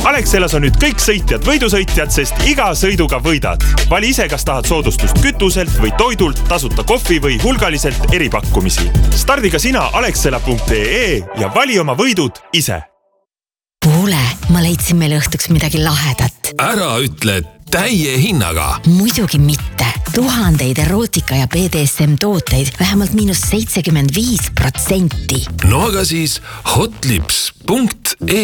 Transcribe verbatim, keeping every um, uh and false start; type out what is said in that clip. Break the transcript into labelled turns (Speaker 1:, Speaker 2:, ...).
Speaker 1: Alexelas on nüüd kõik sõitjad võidusõitjad, sest iga sõiduga võidad. Vali ise, kas tahad soodustust kütuselt või toidult, tasuta kohvi või hulgaliselt eripakkumisi. Stardiga sina alexela punkt ee ja vali oma võidud ise.
Speaker 2: Kuule, ma leidsin meile õhtuks midagi lahedat.
Speaker 3: Ära ütle täie hinnaga.
Speaker 2: Muidugi mitte. Tuhandeid erootika ja B D S M tooteid vähemalt miinus seitsekümmend viis protsenti.
Speaker 3: No aga siis hotlips punkt ee